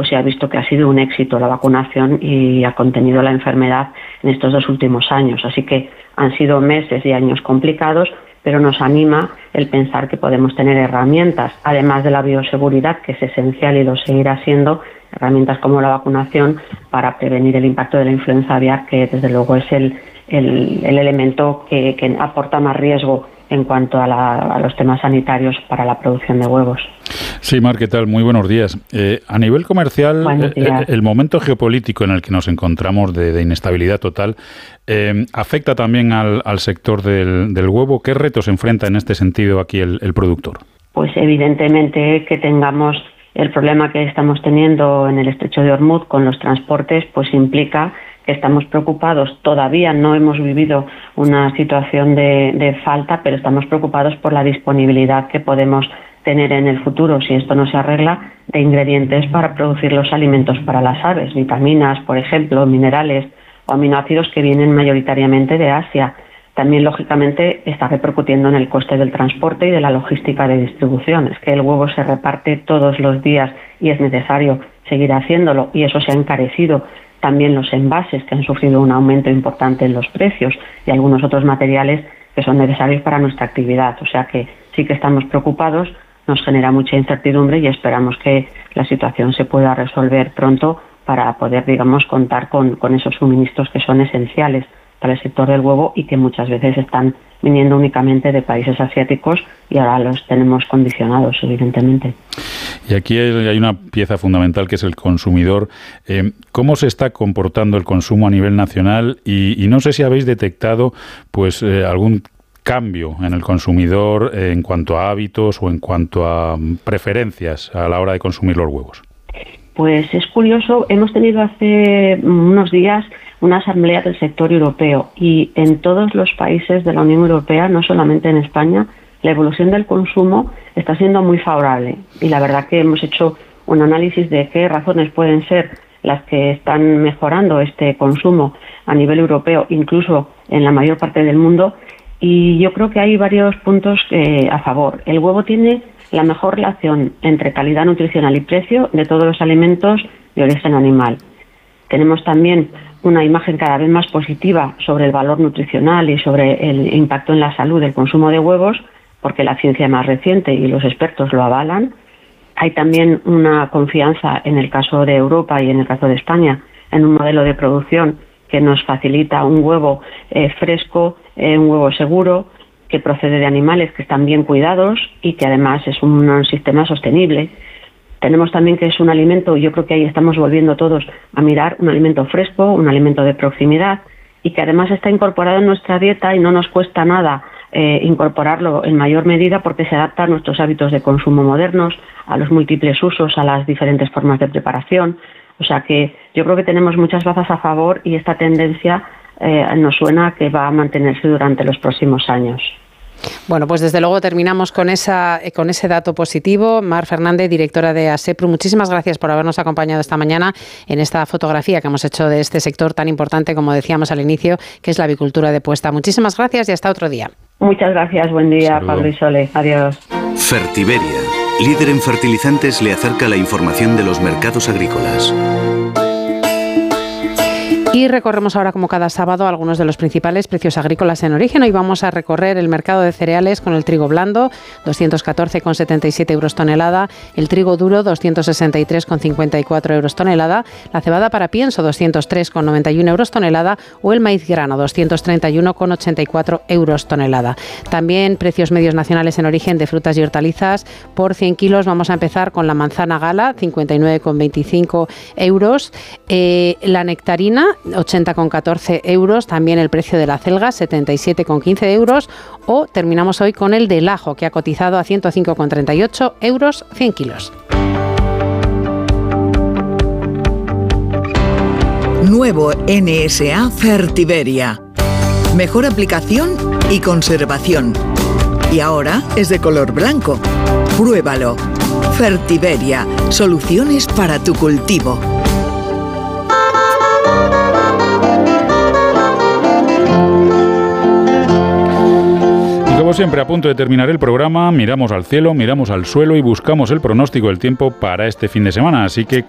pues se ha visto que ha sido un éxito la vacunación y ha contenido la enfermedad en estos 2 últimos años. Así que han sido meses y años complicados, pero nos anima el pensar que podemos tener herramientas, además de la bioseguridad, que es esencial y lo seguirá siendo, herramientas como la vacunación para prevenir el impacto de la influenza aviar, que desde luego es el elemento que aporta más riesgo en cuanto a los temas sanitarios para la producción de huevos. Sí, Mar, ¿qué tal? Muy buenos días. A nivel comercial, el momento geopolítico en el que nos encontramos de inestabilidad total afecta también al sector del huevo. ¿Qué retos enfrenta en este sentido aquí el productor? Pues evidentemente que tengamos el problema que estamos teniendo en el estrecho de Hormuz con los transportes, pues implica que estamos preocupados. Todavía no hemos vivido una situación de falta, pero estamos preocupados por la disponibilidad que podemos tener en el futuro, si esto no se arregla, de ingredientes para producir los alimentos para las aves, vitaminas, por ejemplo, minerales o aminoácidos que vienen mayoritariamente de Asia. También, lógicamente, está repercutiendo en el coste del transporte y de la logística de distribución. Es que el huevo se reparte todos los días y es necesario seguir haciéndolo, y eso se ha encarecido. También los envases, que han sufrido un aumento importante en los precios, y algunos otros materiales que son necesarios para nuestra actividad. O sea que sí que estamos preocupados, nos genera mucha incertidumbre y esperamos que la situación se pueda resolver pronto para poder, digamos, contar con esos suministros que son esenciales para el sector del huevo y que muchas veces están viniendo únicamente de países asiáticos y ahora los tenemos condicionados, evidentemente. Y aquí hay una pieza fundamental que es el consumidor. ¿Cómo se está comportando el consumo a nivel nacional? Y no sé si habéis detectado pues algún cambio en el consumidor en cuanto a hábitos o en cuanto a preferencias a la hora de consumir los huevos. Pues es curioso, hemos tenido hace unos días una asamblea del sector europeo y en todos los países de la Unión Europea, no solamente en España, la evolución del consumo está siendo muy favorable y la verdad que hemos hecho un análisis de qué razones pueden ser las que están mejorando este consumo a nivel europeo, incluso en la mayor parte del mundo, y yo creo que hay varios puntos a favor. El huevo tiene la mejor relación entre calidad nutricional y precio de todos los alimentos de origen animal. Tenemos también una imagen cada vez más positiva sobre el valor nutricional y sobre el impacto en la salud del consumo de huevos, porque la ciencia más reciente y los expertos lo avalan. Hay también una confianza en el caso de Europa y en el caso de España en un modelo de producción que nos facilita un huevo fresco, un huevo seguro, que procede de animales que están bien cuidados y que además es un sistema sostenible. Tenemos también que es un alimento, y yo creo que ahí estamos volviendo todos a mirar, un alimento fresco, un alimento de proximidad y que además está incorporado en nuestra dieta y no nos cuesta nada incorporarlo en mayor medida porque se adapta a nuestros hábitos de consumo modernos, a los múltiples usos, a las diferentes formas de preparación. O sea que yo creo que tenemos muchas bazas a favor y esta tendencia nos suena que va a mantenerse durante los próximos años. Bueno, pues desde luego terminamos con ese dato positivo. Mar Fernández, directora de ASEPRU, muchísimas gracias por habernos acompañado esta mañana en esta fotografía que hemos hecho de este sector tan importante, como decíamos al inicio, que es la avicultura de puesta. Muchísimas gracias y hasta otro día. Muchas gracias, buen día. Saludo. Pablo y Sole, adiós. Fertiberia, líder en fertilizantes, le acerca la información de los mercados agrícolas. Y recorremos ahora, como cada sábado, algunos de los principales precios agrícolas en origen. Hoy vamos a recorrer el mercado de cereales con el trigo blando, 214,77 euros tonelada, el trigo duro, 263,54 euros tonelada, la cebada para pienso, 203,91 euros tonelada, o el maíz grano, 231,84 euros tonelada. También precios medios nacionales en origen de frutas y hortalizas por 100 kilos. Vamos a empezar con la manzana gala, 59,25 euros, la nectarina, 80,14 euros, también el precio de la celga, 77,15 euros, o terminamos hoy con el del ajo, que ha cotizado a 105,38 euros 100 kilos. Nuevo NSA Fertiberia. Mejor aplicación y conservación. Y ahora es de color blanco. Pruébalo. Fertiberia. Soluciones para tu cultivo. Como siempre, a punto de terminar el programa, miramos al cielo, miramos al suelo y buscamos el pronóstico del tiempo para este fin de semana. Así que